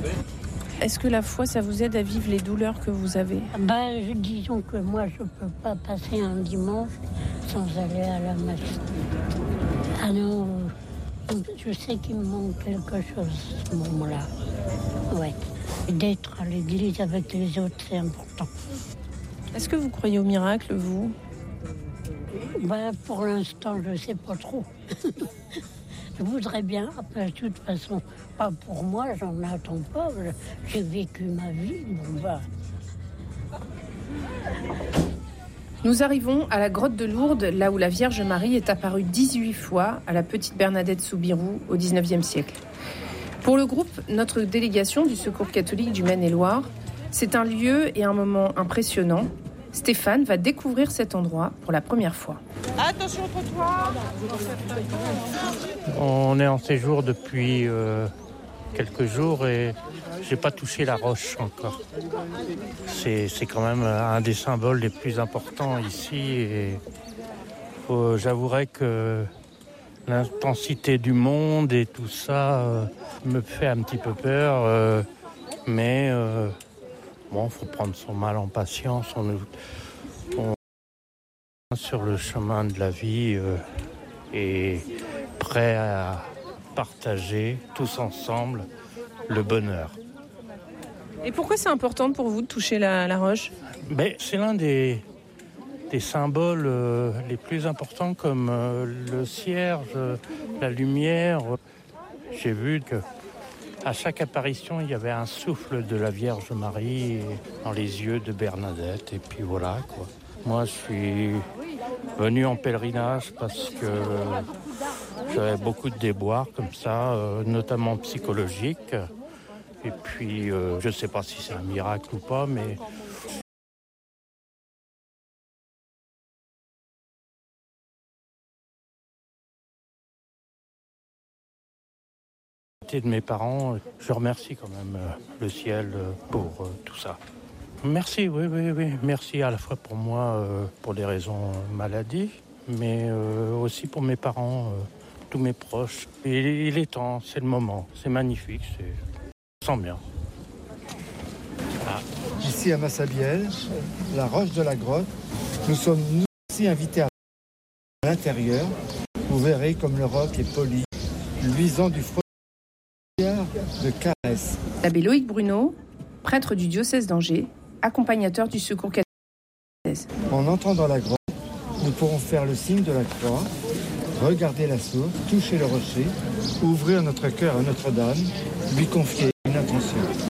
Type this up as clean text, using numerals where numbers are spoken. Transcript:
Est-ce que la foi, ça vous aide à vivre les douleurs que vous avez ? Disons que moi, je ne peux pas passer un dimanche sans aller à la messe. Ah non, je sais qu'il me manque quelque chose à ce moment-là. Ouais. D'être à l'église avec les autres, c'est important. Est-ce que vous croyez au miracle, vous ? Pour l'instant, je ne sais pas trop. Je voudrais bien, de toute façon, pas pour moi, j'en attends pas. J'ai vécu ma vie, Nous arrivons à la grotte de Lourdes, là où la Vierge Marie est apparue 18 fois à la petite Bernadette Soubirous au XIXe siècle. Pour le groupe, notre délégation du Secours catholique du Maine-et-Loire, c'est un lieu et un moment impressionnant. Stéphane va découvrir cet endroit pour la première fois. Attention au trottoir. On est en séjour depuis quelques jours et j'ai pas touché la roche encore. C'est quand même un des symboles les plus importants ici et j'avouerai que l'intensité du monde et tout ça me fait un petit peu peur, mais faut prendre son mal en patience. On est sur le chemin de la vie et prêt à partager tous ensemble le bonheur. Et pourquoi c'est important pour vous de toucher la roche ? C'est l'un des symboles les plus importants comme le cierge, la lumière. J'ai vu que à chaque apparition, il y avait un souffle de la Vierge Marie dans les yeux de Bernadette. Et puis voilà, quoi. Moi, je suis venu en pèlerinage parce que j'avais beaucoup de déboires comme ça, notamment psychologiques. Et puis, je ne sais pas si c'est un miracle ou pas, mais... de mes parents, je remercie quand même le ciel pour tout ça. Merci, oui. Merci à la fois pour moi, pour des raisons maladie, mais aussi pour mes parents, tous mes proches. Et il est temps, c'est le moment, c'est magnifique, je sens bien. Ici à Massabielle, la roche de la grotte, nous sommes nous aussi invités à l'intérieur. Vous verrez comme le roc est poli, luisant du frottement de caresses. L'abbé Loïc Bruno, prêtre du diocèse d'Angers, accompagnateur du Secours catholique. En entrant dans la grotte, nous pourrons faire le signe de la croix, regarder la source, toucher le rocher, ouvrir notre cœur à Notre-Dame, lui confier une intention.